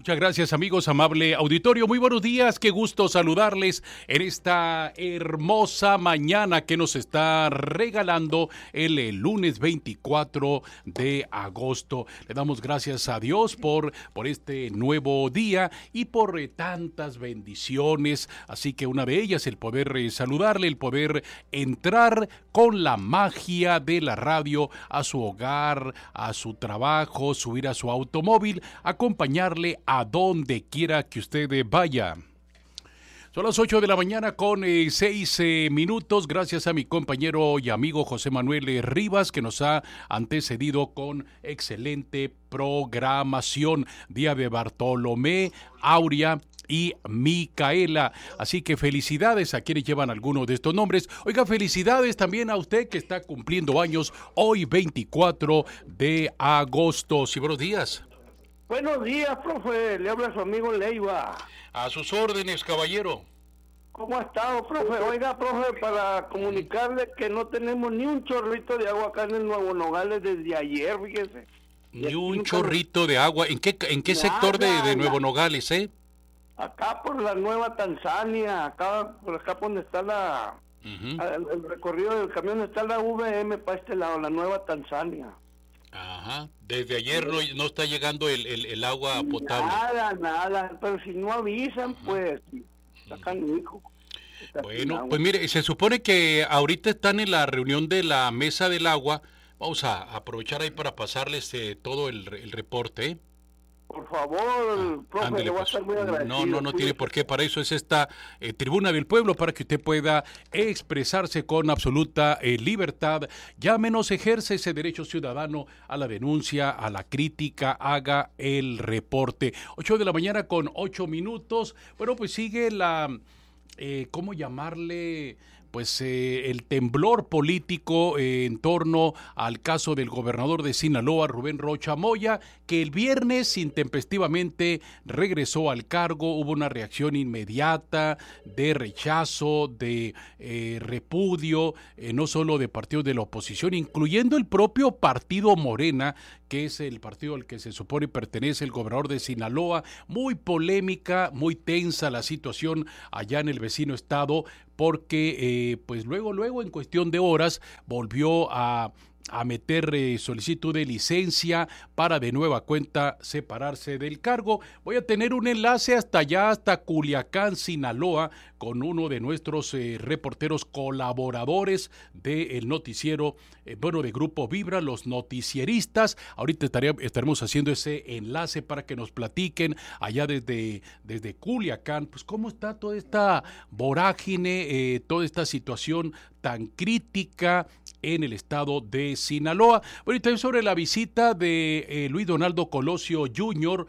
Muchas gracias, amigos, amable auditorio. Muy buenos días, qué gusto saludarles en esta hermosa mañana que nos está regalando el lunes 24 de agosto. Le damos gracias a Dios por este nuevo día y por tantas bendiciones. Así que una de ellas, el poder saludarle, el poder entrar con la magia de la radio a su hogar, a su trabajo, subir a su automóvil, acompañarle a donde quiera que usted vaya. Son las 8 de la mañana con 6 minutos, gracias a mi compañero y amigo José Manuel Rivas, que nos ha antecedido con excelente programación. Día de Bartolomé, Aurea y Micaela, así que felicidades a quienes llevan alguno de estos nombres. Oiga, felicidades también a usted que está cumpliendo años hoy 24 de agosto. Sí, buenos días. Buenos días, profe. Le habla su amigo Leiva. A sus órdenes, caballero. ¿Cómo ha estado, profe? Oiga, profe, para comunicarle que no tenemos ni un chorrito de agua acá en el Nuevo Nogales desde ayer, fíjese. Ni un chorrito de agua. ¿En qué sector de Nuevo Nogales, Acá por la Nueva Tanzania, por acá por donde está el recorrido del camión, está la VM para este lado, la Nueva Tanzania. Ajá, desde ayer no está llegando el agua potable. Nada, pero si no avisan, pues, sacan hijo. Bueno, pues mire, se supone que ahorita están en la reunión de la mesa del agua. Vamos a aprovechar ahí para pasarles todo el reporte, Por favor, profe, ándale, le voy a pues. estar muy agradecido. No tiene por qué. Para eso es esta tribuna del pueblo, para que usted pueda expresarse con absoluta libertad. Llámenos, ejerce ese derecho ciudadano a la denuncia, a la crítica, haga el reporte. 8 de la mañana con 8 minutos. Bueno, pues sigue ¿cómo llamarle? Pues el temblor político en torno al caso del gobernador de Sinaloa, Rubén Rocha Moya, que el viernes intempestivamente regresó al cargo. Hubo una reacción inmediata de rechazo, de repudio, no solo de partidos de la oposición, incluyendo el propio partido Morena, que es el partido al que se supone pertenece el gobernador de Sinaloa. Muy polémica, muy tensa la situación allá en el vecino estado, porque pues luego en cuestión de horas volvió a meter solicitud de licencia para de nueva cuenta separarse del cargo. Voy a tener un enlace hasta allá, hasta Culiacán, Sinaloa, con uno de nuestros reporteros colaboradores del noticiero, de Grupo Vibra, los noticieristas. Ahorita estaremos haciendo ese enlace para que nos platiquen allá desde Culiacán, pues cómo está toda esta vorágine, toda esta situación tan crítica en el estado de Sinaloa. Bueno, y también sobre la visita de Luis Donaldo Colosio Jr.,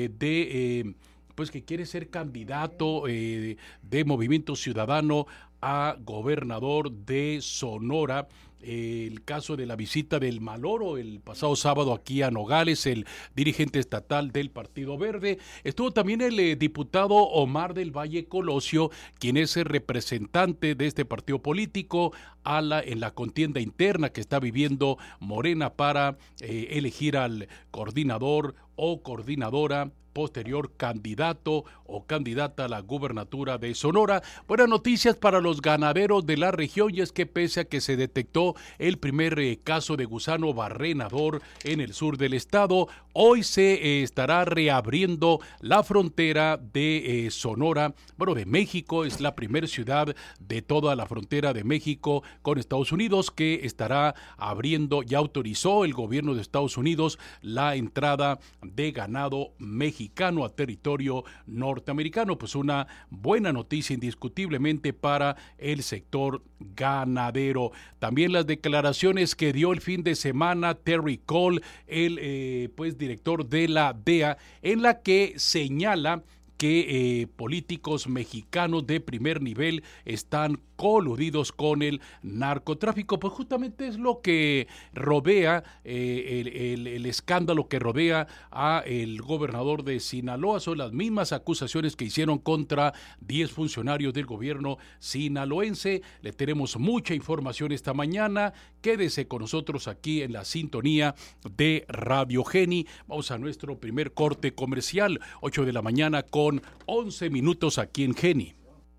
pues que quiere ser candidato de Movimiento Ciudadano a gobernador de Sonora. El caso de la visita del Maloro el pasado sábado aquí a Nogales, el dirigente estatal del Partido Verde. Estuvo también el diputado Omar del Valle Colosio, quien es el representante de este partido político en la contienda interna que está viviendo Morena para elegir al coordinador o coordinadora, posterior candidato o candidata a la gubernatura de Sonora. Buenas noticias para los ganaderos de la región, y es que pese a que se detectó el primer caso de gusano barrenador en el sur del estado, hoy se estará reabriendo la frontera de Sonora, de México. Es la primera ciudad de toda la frontera de México con Estados Unidos que estará abriendo. Ya autorizó el gobierno de Estados Unidos la entrada de ganado mexicano a territorio norteamericano. Pues una buena noticia indiscutiblemente para el sector ganadero. También las declaraciones que dio el fin de semana Terry Cole, el director de la DEA, en la que señala que políticos mexicanos de primer nivel están coludidos con el narcotráfico. Pues justamente es lo que rodea el escándalo que rodea a el gobernador de Sinaloa. Son las mismas acusaciones que hicieron contra 10 funcionarios del gobierno sinaloense. Le tenemos mucha información esta mañana. Quédese con nosotros aquí en la sintonía de Radio Geni. Vamos a nuestro primer corte comercial, 8 de la mañana con 11 minutos aquí en Geni.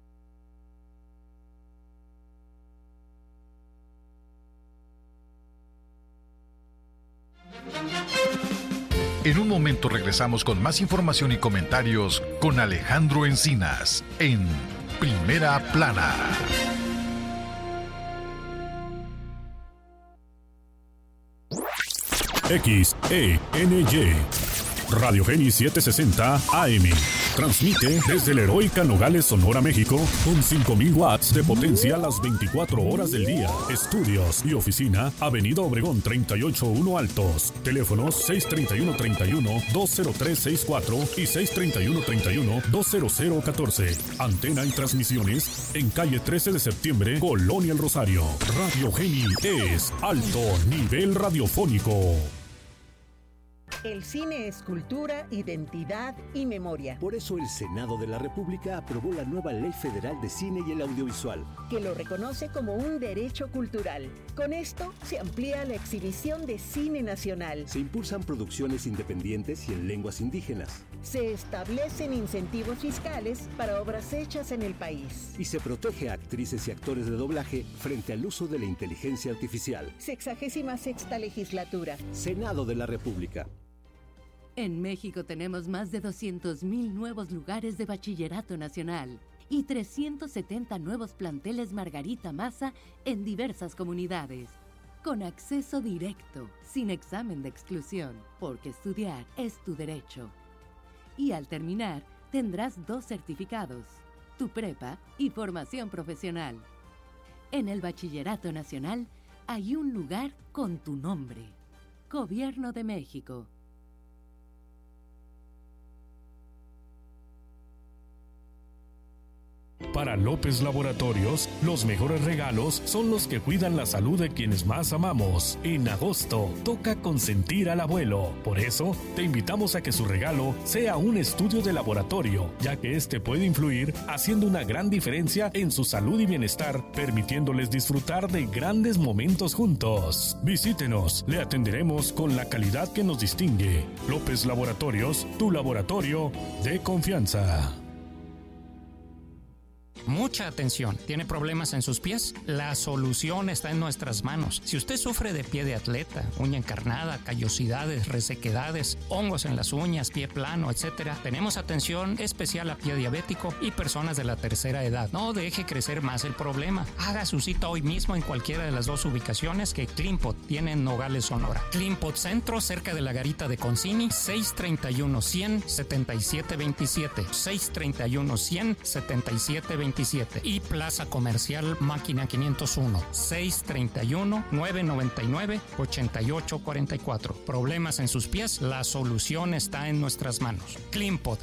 En un momento regresamos con más información y comentarios con Alejandro Encinas en Primera Plana. XENY Radio Geni 760 AM. Transmite desde la heroica Nogales, Sonora, México, con 5,000 watts de potencia las 24 horas del día. Estudios y oficina, Avenida Obregón 381 Altos. Teléfonos 631-31-20364 y 631-31-20014. Antena y transmisiones en calle 13 de septiembre, Colonia El Rosario. Radio Geni es alto nivel radiofónico. El cine es cultura, identidad y memoria. Por eso el Senado de la República aprobó la nueva Ley Federal de Cine y el Audiovisual, que lo reconoce como un derecho cultural. Con esto se amplía la exhibición de cine nacional. Se impulsan producciones independientes y en lenguas indígenas. Se establecen incentivos fiscales para obras hechas en el país. Y se protege a actrices y actores de doblaje frente al uso de la inteligencia artificial. 66ª legislatura. Senado de la República. En México tenemos más de 200,000 nuevos lugares de bachillerato nacional y 370 nuevos planteles Margarita Maza en diversas comunidades, con acceso directo, sin examen de exclusión, porque estudiar es tu derecho. Y al terminar, tendrás 2 certificados, tu prepa y formación profesional. En el Bachillerato Nacional hay un lugar con tu nombre. Gobierno de México. Para López Laboratorios, los mejores regalos son los que cuidan la salud de quienes más amamos. En agosto, toca consentir al abuelo. Por eso, te invitamos a que su regalo sea un estudio de laboratorio, ya que este puede influir haciendo una gran diferencia en su salud y bienestar, permitiéndoles disfrutar de grandes momentos juntos. Visítenos, le atenderemos con la calidad que nos distingue. López Laboratorios, tu laboratorio de confianza. Mucha atención. ¿Tiene problemas en sus pies? La solución está en nuestras manos. Si usted sufre de pie de atleta, uña encarnada, callosidades, resequedades, hongos en las uñas, pie plano, etc., tenemos atención especial a pie diabético y personas de la tercera edad. No deje crecer más el problema. Haga su cita hoy mismo en cualquiera de las 2 ubicaciones que Clinpot tiene en Nogales, Sonora. Clinpot Centro, cerca de la garita de Concini, 631-100-7727. 631-100-7727. Y Plaza Comercial Máquina 501, 631-999-8844. Problemas en sus pies, la solución está en nuestras manos. Clinpot.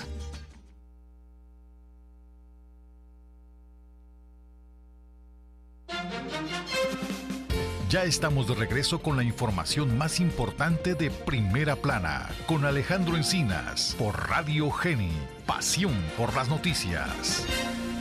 Ya estamos de regreso con la información más importante de Primera Plana, con Alejandro Encinas, por Radio Geni, pasión por las noticias.